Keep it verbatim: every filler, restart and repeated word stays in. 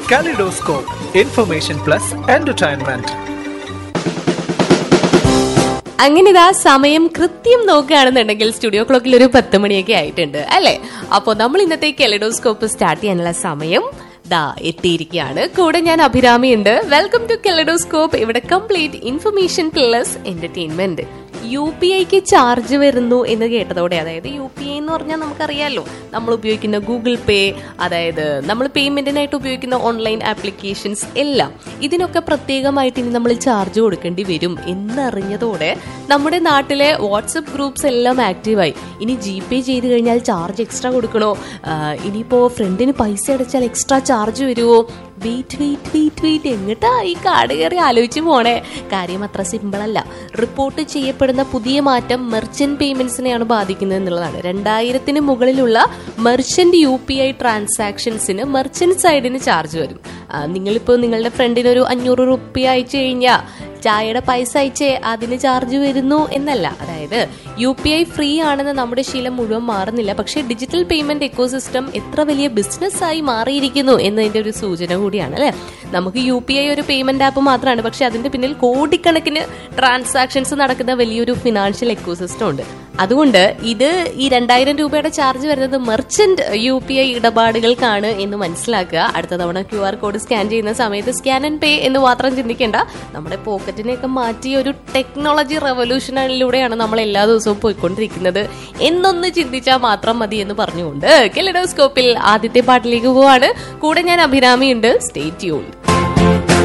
Kaleidoscope, Information Plus Entertainment. അങ്ങനെ ഇതാ സമയം കൃത്യം നോക്കുകയാണെന്നുണ്ടെങ്കിൽ സ്റ്റുഡിയോ ക്ലോക്കിൽ ഒരു പത്ത് മണിയൊക്കെ ആയിട്ടുണ്ട് അല്ലെ. അപ്പോൾ നമ്മൾ ഇന്നത്തെ കെലഡോസ്കോപ്പ് സ്റ്റാർട്ട് ചെയ്യാനുള്ള സമയം ദാ എത്തിയിരിക്കുകയാണ്. കൂടെ ഞാൻ അഭിരാമി ഉണ്ട്. Welcome to kaleidoscope. ഇവിടെ complete information plus entertainment. U P ഐക്ക് ചാർജ് വരുന്നു എന്ന് കേട്ടതോടെ, അതായത് യു പി ഐ എന്ന് പറഞ്ഞാൽ നമുക്കറിയാലോ, നമ്മൾ ഉപയോഗിക്കുന്ന ഗൂഗിൾ പേ, അതായത് നമ്മൾ പേയ്മെന്റിനായിട്ട് ഉപയോഗിക്കുന്ന ഓൺലൈൻ ആപ്ലിക്കേഷൻസ് എല്ലാം, ഇതിനൊക്കെ പ്രത്യേകമായിട്ട് ഇനി നമ്മൾ ചാർജ് കൊടുക്കേണ്ടി വരും എന്നറിഞ്ഞതോടെ നമ്മുടെ നാട്ടിലെ വാട്സപ്പ് ഗ്രൂപ്പ്സ് എല്ലാം ആക്റ്റീവായി. ഇനി ജി പേ ചെയ്ത് കഴിഞ്ഞാൽ ചാർജ് എക്സ്ട്രാ കൊടുക്കണോ, ഇനിയിപ്പോ ഫ്രണ്ടിന് പൈസ അടച്ചാൽ എക്സ്ട്രാ ചാർജ് വരുമോ, വെയിറ്റ് വെയിറ്റ് വെയിറ്റ് വെയിറ്റ് എങ്ങട്ടാ ഈ കാട് കയറി ആലോചിച്ച് പോണേ. കാര്യം അത്ര സിമ്പിൾ അല്ല. റിപ്പോർട്ട് ചെയ്യപ്പെടുന്ന പുതിയ മാറ്റം മെർച്ചന്റ് പേയ്മെന്റ്സിനെയാണ് ബാധിക്കുന്നത് എന്നുള്ളതാണ്. രണ്ടായിരത്തിന് മുകളിലുള്ള merchant U P I ട്രാൻസാക്ഷൻസിന് merchant സൈഡിന് charge വരും. നിങ്ങളിപ്പോ നിങ്ങളുടെ ഫ്രണ്ടിന് ഒരു അഞ്ഞൂറ് റുപ്യ അയച്ചു കഴിഞ്ഞാൽ ചായയുടെ പൈസ അയച്ചേ അതിന് ചാർജ് വരുന്നു എന്നല്ല. അതായത് യു പി ഐ ഫ്രീ ആണെന്ന് നമ്മുടെ ശീലം മുഴുവൻ മാറുന്നില്ല, പക്ഷേ ഡിജിറ്റൽ പേയ്മെന്റ് എക്കോസിസ്റ്റം എത്ര വലിയ ബിസിനസ് ആയി മാറിയിരിക്കുന്നു എന്നതിന്റെ ഒരു സൂചന കൂടിയാണ് അല്ലെ. നമുക്ക് യു പി ഐ ഒരു പേയ്മെന്റ് ആപ്പ് മാത്രമാണ്, പക്ഷെ അതിന്റെ പിന്നിൽ കോടിക്കണക്കിന് ട്രാൻസാക്ഷൻസ് നടക്കുന്ന വലിയൊരു ഫിനാൻഷ്യൽ എക്കോസിസ്റ്റം ഉണ്ട്. അതുകൊണ്ട് ഇത് ഈ രണ്ടായിരം രൂപയുടെ ചാർജ് വരുന്നത് മെർച്ചന്റ് യു പി ഐ ഇടപാടുകൾക്കാണ് എന്ന് മനസ്സിലാക്കുക. അടുത്ത തവണ ക്യു ആർ കോഡ് സ്കാൻ ചെയ്യുന്ന സമയത്ത് സ്കാൻ ആൻഡ് പേ എന്ന് മാത്രം ചിന്തിക്കേണ്ട. നമ്മുടെ പോക്കറ്റിനെയൊക്കെ മാറ്റി ഒരു ടെക്നോളജി റെവല്യൂഷനിലൂടെയാണ് നമ്മൾ എല്ലാ ദിവസവും പോയിക്കൊണ്ടിരിക്കുന്നത് എന്നൊന്ന് ചിന്തിച്ചാൽ മാത്രം മതി എന്ന് പറഞ്ഞുകൊണ്ട് കെലഡോസ്കോപ്പിൽ ആദ്യത്തെ പാട്ടിലേക്ക് പോവാണ്. കൂടെ ഞാൻ അഭിരാമി ഉണ്ട്. Stay tuned.